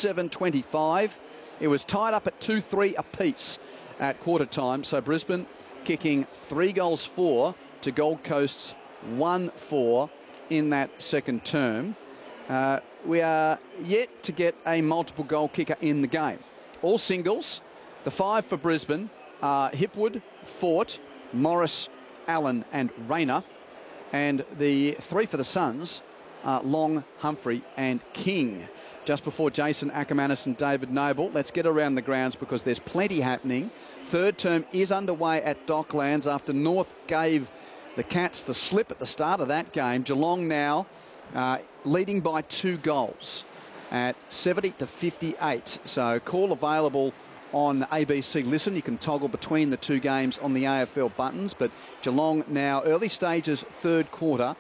27-25. It was tied up at 2-3 apiece at quarter time. So Brisbane kicking 3 goals for to Gold Coast's 1-4 in that second term. We are yet to get a multiple goal kicker in the game. All singles. The 5 for Brisbane are Hipwood, Fort, Morris, Allen and Rayner. And the 3 for the Suns are Long, Humphrey and King. Just before Jason Ackermanis and David Noble, let's get around the grounds because there's plenty happening. Third term is underway at Docklands after North gave the Cats the slip at the start of that game. Geelong now leading by 2 goals at 70-58. So call available on ABC Listen. You can toggle between the 2 games on the AFL buttons. But Geelong now, early stages, third quarter,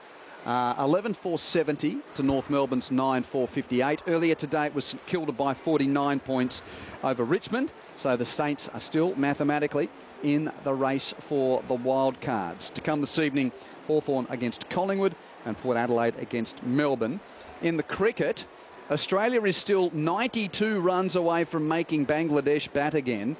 11-4-70 to North Melbourne's 9-4-58. Earlier today it was St Kilda by 49 points over Richmond. So the Saints are still mathematically in the race for the wild cards. To come this evening, Hawthorn against Collingwood and Port Adelaide against Melbourne. In the cricket, Australia is still 92 runs away from making Bangladesh bat again.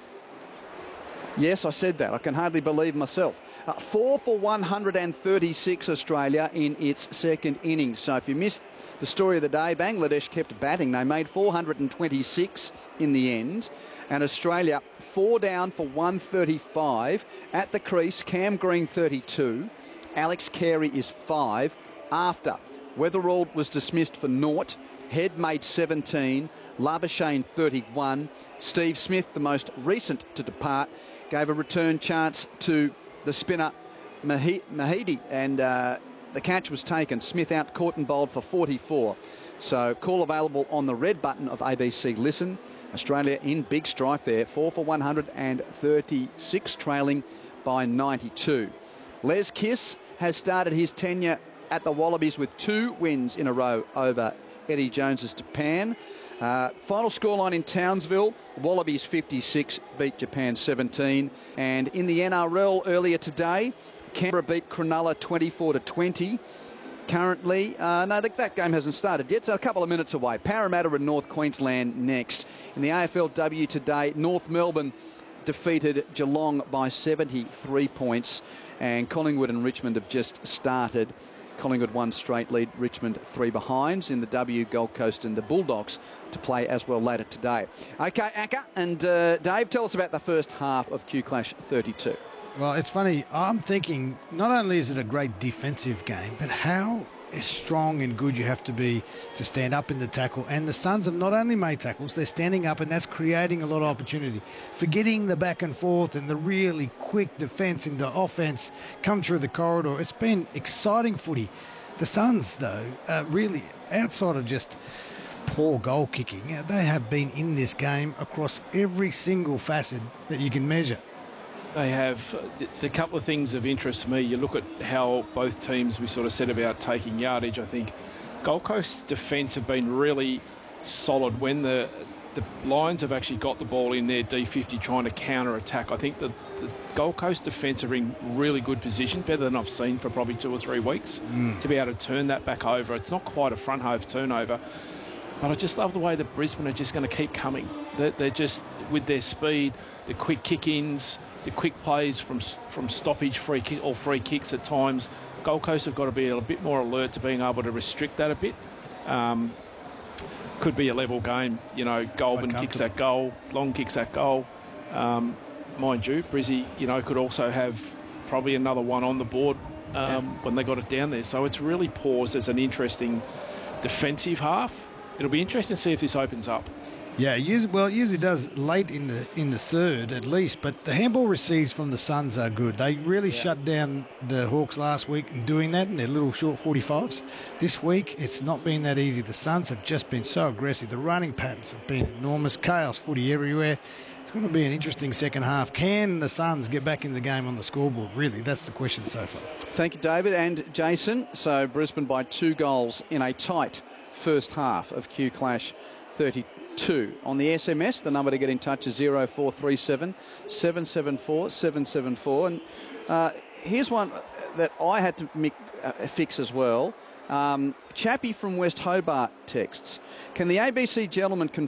Yes, I said that. I can hardly believe myself. 4 for 136 Australia in its second innings. So if you missed the story of the day, Bangladesh kept batting. They made 426 in the end. And Australia 4 down for 135. At the crease, Cam Green 32. Alex Carey is 5. After Weatherald was dismissed for naught. Head made 17. Labuschagne 31. Steve Smith, the most recent to depart, gave a return chance to the spinner Mahidi, and the catch was taken. Smith out, caught and bowled for 44. So call available on the red button of ABC Listen. Australia in big strife there, 4 for 136, trailing by 92. Les Kiss has started his tenure at the Wallabies with 2 wins in a row over Eddie Jones's Japan. Final scoreline in Townsville, Wallabies 56 beat Japan 17. And in the NRL earlier today, Canberra beat Cronulla 24-20. Currently, that game hasn't started yet, so a couple of minutes away. Parramatta and North Queensland next. In the AFLW today, North Melbourne defeated Geelong by 73 points. And Collingwood and Richmond have just started. Collingwood 1 straight lead, Richmond 3 behinds. In the W, Gold Coast and the Bulldogs to play as well later today. Okay, Acker and Dave, tell us about the first half of Q Clash 32. Well, it's funny. I'm thinking not only is it a great defensive game, but how strong and good you have to be to stand up in the tackle. And the Suns have not only made tackles, they're standing up, and that's creating a lot of opportunity. Forgetting the back and forth and the really quick defence into offence, come through the corridor. It's been exciting footy. The Suns, though, really, outside of just poor goal kicking, they have been in this game across every single facet that you can measure. They have the couple of things of interest to me. You look at how both teams, we sort of said about taking yardage. I think Gold Coast's defence have been really solid when the Lions have actually got the ball in their D50 trying to counter-attack. I think the Gold Coast defence are in really good position, better than I've seen for probably 2 or 3 weeks, to be able to turn that back over. It's not quite a front-hove turnover, but I just love the way that Brisbane are just going to keep coming. They're just, with their speed, the quick kick-ins, the quick plays from stoppage, free kicks at times. Gold Coast have got to be a bit more alert to being able to restrict that a bit. Could be a level game. You know, Goulburn kicks that goal, Long kicks that goal. Mind you, Brizzy, could also have probably another one on the board when they got it down there. So it's really paused as an interesting defensive half. It'll be interesting to see if this opens up. Yeah, it usually does late in the third at least, but the handball receives from the Suns are good. They really shut down the Hawks last week in doing that in their little short 45s. This week, it's not been that easy. The Suns have just been so aggressive. The running patterns have been enormous. Chaos footy everywhere. It's going to be an interesting second half. Can the Suns get back in the game on the scoreboard? Really, that's the question so far. Thank you, David and Jason. So Brisbane by 2 goals in a tight first half of Q Clash 32. On the SMS, the number to get in touch is 0437 774 774. And here's one that I had to fix as well. Chappie from West Hobart texts, can the ABC gentleman